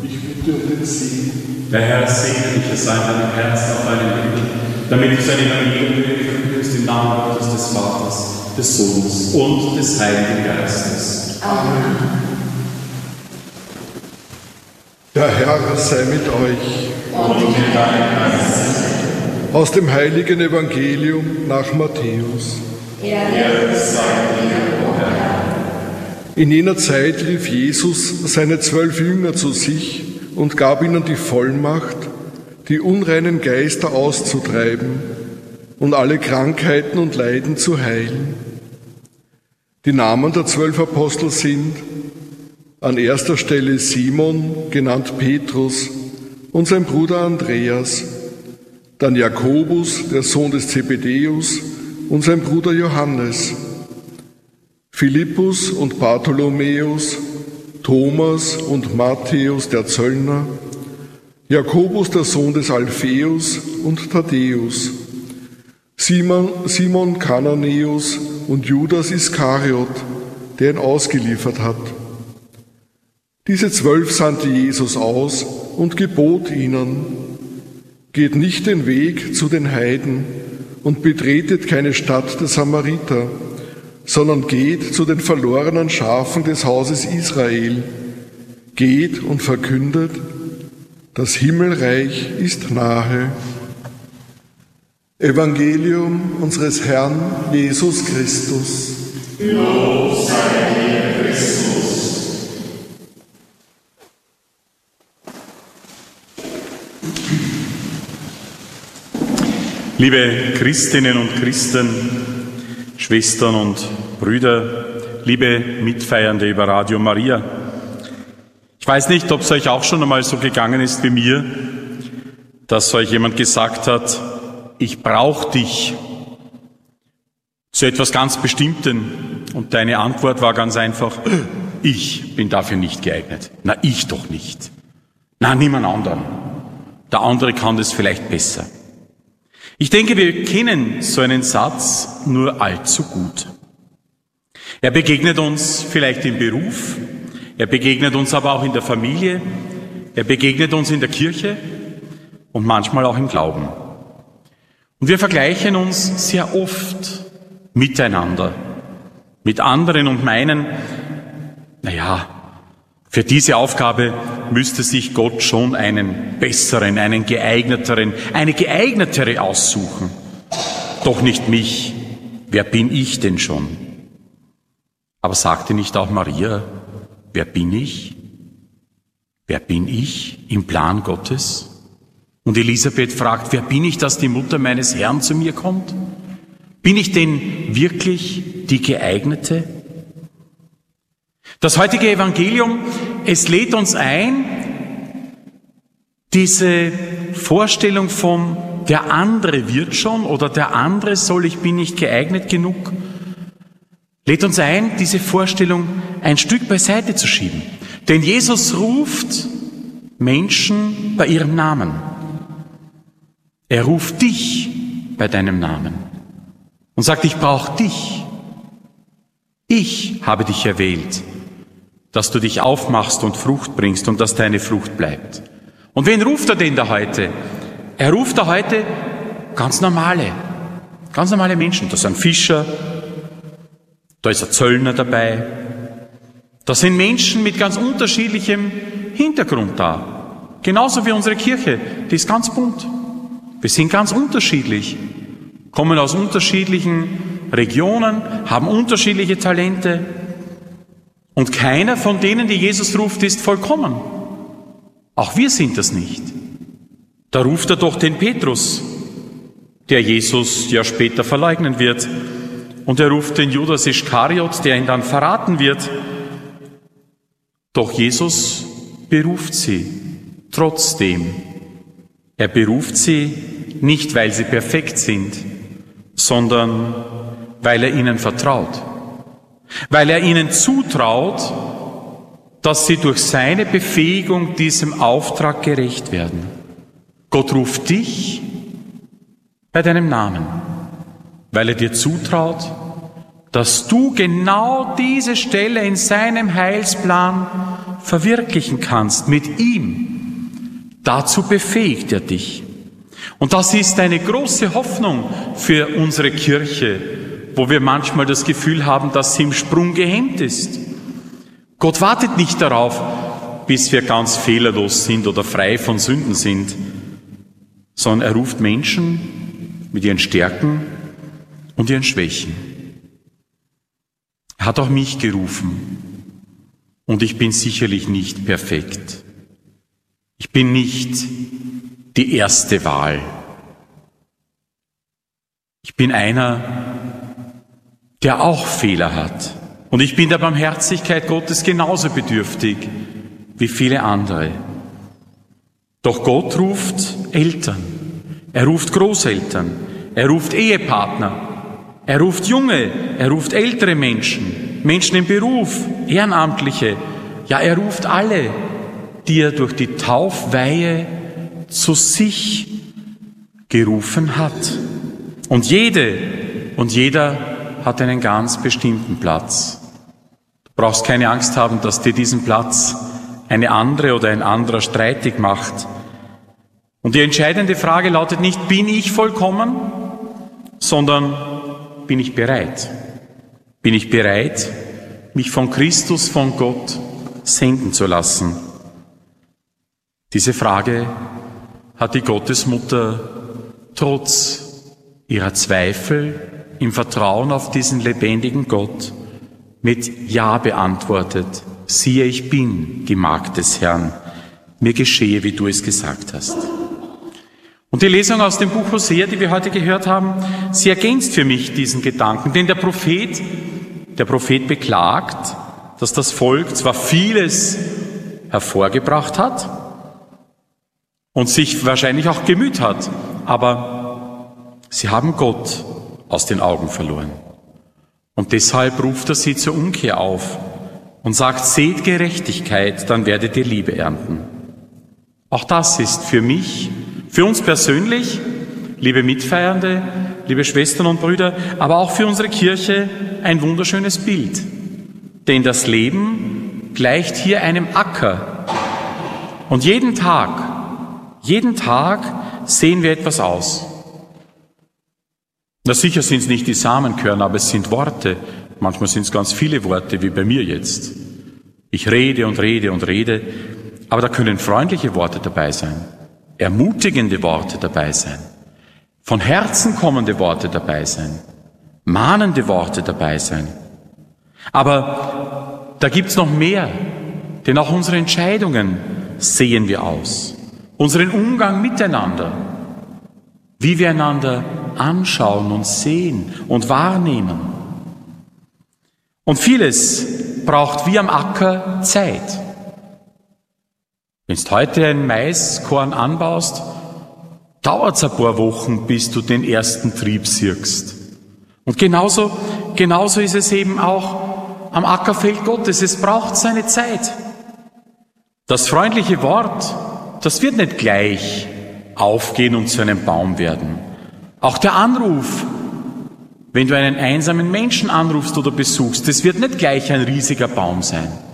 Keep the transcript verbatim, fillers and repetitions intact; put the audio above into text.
Ich bitte um den Segen. Der Herr segne dich, es sei in deinem Herzen auf deinem Himmel, damit du seine Evangelium verkündest im Namen Gottes des Vaters, des Sohnes und des Heiligen Geistes. Amen. Der Herr sei mit euch. Und mit deinem Geist. Aus dem heiligen Evangelium nach Matthäus. Ehre sei dir, o Herr. In jener Zeit rief Jesus seine zwölf Jünger zu sich und gab ihnen die Vollmacht, die unreinen Geister auszutreiben und alle Krankheiten und Leiden zu heilen. Die Namen der zwölf Apostel sind an erster Stelle Simon, genannt Petrus, und sein Bruder Andreas, dann Jakobus, der Sohn des Zebedäus, und sein Bruder Johannes, Philippus und Bartholomäus, Thomas und Matthäus der Zöllner, Jakobus der Sohn des Alpheus und Thaddäus, Simon, Simon Kananäus und Judas Iskariot, der ihn ausgeliefert hat. Diese zwölf sandte Jesus aus und gebot ihnen: Geht nicht den Weg zu den Heiden und betretet keine Stadt der Samariter, sondern geht zu den verlorenen Schafen des Hauses Israel. Geht und verkündet: Das Himmelreich ist nahe. Evangelium unseres Herrn Jesus Christus. Lob sei dir, Christus. Liebe Christinnen und Christen, Schwestern und Brüder, liebe Mitfeiernde über Radio Maria. Ich weiß nicht, ob es euch auch schon einmal so gegangen ist wie mir, dass euch jemand gesagt hat: Ich brauche dich zu etwas ganz Bestimmtem. Und deine Antwort war ganz einfach: Ich bin dafür nicht geeignet. Na, ich doch nicht. Na, niemand anderen. Der andere kann das vielleicht besser. Ich denke, wir kennen so einen Satz nur allzu gut. Er begegnet uns vielleicht im Beruf, er begegnet uns aber auch in der Familie, er begegnet uns in der Kirche und manchmal auch im Glauben. Und wir vergleichen uns sehr oft miteinander, mit anderen und meinen, naja, für diese Aufgabe müsste sich Gott schon einen besseren, einen geeigneteren, eine geeignetere aussuchen. Doch nicht mich. Wer bin ich denn schon? Aber sagte nicht auch Maria: Wer bin ich? Wer bin ich im Plan Gottes? Und Elisabeth fragt: Wer bin ich, dass die Mutter meines Herrn zu mir kommt? Bin ich denn wirklich die Geeignete? Das heutige Evangelium, es lädt uns ein, diese Vorstellung von der andere wird schon oder der andere soll, ich bin nicht geeignet genug, lädt uns ein, diese Vorstellung ein Stück beiseite zu schieben. Denn Jesus ruft Menschen bei ihrem Namen. Er ruft dich bei deinem Namen und sagt: Ich brauche dich. Ich habe dich erwählt, dass du dich aufmachst und Frucht bringst und dass deine Frucht bleibt. Und wen ruft er denn da heute? Er ruft da heute ganz normale, ganz normale Menschen. Da sind Fischer, da ist ein Zöllner dabei, da sind Menschen mit ganz unterschiedlichem Hintergrund da. Genauso wie unsere Kirche, die ist ganz bunt. Wir sind ganz unterschiedlich, kommen aus unterschiedlichen Regionen, haben unterschiedliche Talente. Und keiner von denen, die Jesus ruft, ist vollkommen. Auch wir sind das nicht. Da ruft er doch den Petrus, der Jesus ja später verleugnen wird. Und er ruft den Judas Iskariot, der ihn dann verraten wird. Doch Jesus beruft sie trotzdem. Er beruft sie nicht, weil sie perfekt sind, sondern weil er ihnen vertraut. Weil er ihnen zutraut, dass sie durch seine Befähigung diesem Auftrag gerecht werden. Gott ruft dich bei deinem Namen, weil er dir zutraut, dass du genau diese Stelle in seinem Heilsplan verwirklichen kannst mit ihm. Dazu befähigt er dich. Und das ist eine große Hoffnung für unsere Kirche, wo wir manchmal das Gefühl haben, dass sie im Sprung gehemmt ist. Gott wartet nicht darauf, bis wir ganz fehlerlos sind oder frei von Sünden sind, sondern er ruft Menschen mit ihren Stärken und ihren Schwächen. Er hat auch mich gerufen und ich bin sicherlich nicht perfekt. Ich bin nicht die erste Wahl. Ich bin einer, der auch Fehler hat. Und ich bin der Barmherzigkeit Gottes genauso bedürftig wie viele andere. Doch Gott ruft Eltern, er ruft Großeltern, er ruft Ehepartner, er ruft junge, er ruft ältere Menschen, Menschen im Beruf, Ehrenamtliche. Ja, er ruft alle, die er durch die Taufweihe zu sich gerufen hat. Und jede und jeder hat einen ganz bestimmten Platz. Du brauchst keine Angst haben, dass dir diesen Platz eine andere oder ein anderer streitig macht. Und die entscheidende Frage lautet nicht, bin ich vollkommen, sondern bin ich bereit? Bin ich bereit, mich von Christus, von Gott senden zu lassen? Diese Frage hat die Gottesmutter trotz ihrer Zweifel im Vertrauen auf diesen lebendigen Gott mit Ja beantwortet. Siehe, ich bin die Magd des Herrn. Mir geschehe, wie du es gesagt hast. Und die Lesung aus dem Buch Hosea, die wir heute gehört haben, sie ergänzt für mich diesen Gedanken. Denn der Prophet, der Prophet beklagt, dass das Volk zwar vieles hervorgebracht hat und sich wahrscheinlich auch gemüht hat, aber sie haben Gott aus den Augen verloren. Und deshalb ruft er sie zur Umkehr auf und sagt, seht Gerechtigkeit, dann werdet ihr Liebe ernten. Auch das ist für mich, für uns persönlich, liebe Mitfeiernde, liebe Schwestern und Brüder, aber auch für unsere Kirche ein wunderschönes Bild. Denn das Leben gleicht hier einem Acker. Und jeden Tag, jeden Tag sehen wir etwas aus. Na sicher sind es nicht die Samenkörner, aber es sind Worte. Manchmal sind es ganz viele Worte, wie bei mir jetzt. Ich rede und rede und rede, aber da können freundliche Worte dabei sein, ermutigende Worte dabei sein, von Herzen kommende Worte dabei sein, mahnende Worte dabei sein. Aber da gibt's noch mehr, denn auch unsere Entscheidungen sehen wir aus. Unseren Umgang miteinander, wie wir einander anschauen und sehen und wahrnehmen. Und vieles braucht wie am Acker Zeit. Wenn du heute ein Maiskorn anbaust, dauert es ein paar Wochen, bis du den ersten Trieb siehst. Und genauso, genauso ist es eben auch am Ackerfeld Gottes. Es braucht seine Zeit. Das freundliche Wort, das wird nicht gleich aufgehen und zu einem Baum werden. Auch der Anruf, wenn du einen einsamen Menschen anrufst oder besuchst, das wird nicht gleich ein riesiger Baum sein.